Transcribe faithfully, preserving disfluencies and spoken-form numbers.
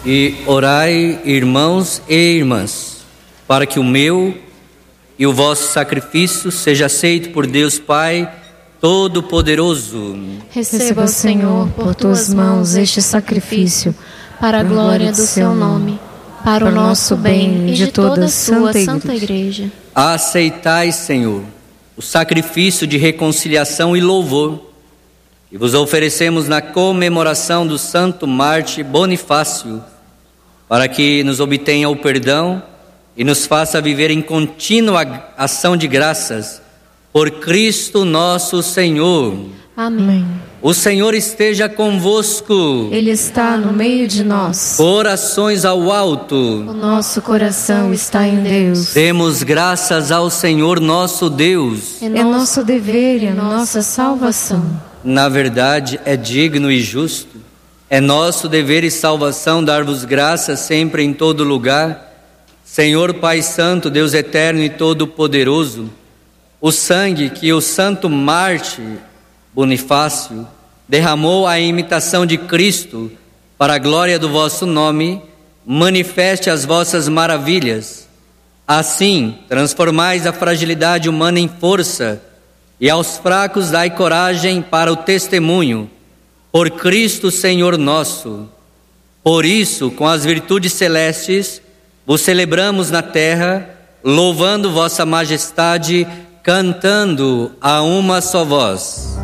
E orai, irmãos e irmãs, para que o meu e o vosso sacrifício seja aceito por Deus Pai Todo-Poderoso. Receba, Senhor, por tuas mãos este sacrifício, para a glória do seu nome, para o nosso bem e de toda a sua santa igreja. Aceitai, Senhor, o sacrifício de reconciliação e louvor, e vos oferecemos na comemoração do santo mártir Bonifácio, para que nos obtenha o perdão e nos faça viver em contínua ação de graças, por Cristo nosso Senhor. Amém. O Senhor esteja convosco. Ele está no meio de nós. Corações ao alto. O nosso coração está em Deus. Demos graças ao Senhor nosso Deus. É nosso dever e a nossa salvação. Na verdade, é digno e justo, é nosso dever e salvação dar-vos graças sempre em todo lugar, Senhor Pai Santo, Deus eterno e todo-poderoso. O sangue que o santo mártir Bonifácio derramou à imitação de Cristo, para a glória do vosso nome, manifeste as vossas maravilhas. Assim, transformais a fragilidade humana em força, e aos fracos dai coragem para o testemunho, por Cristo Senhor nosso. Por isso, com as virtudes celestes, vos celebramos na terra, louvando vossa majestade, cantando a uma só voz.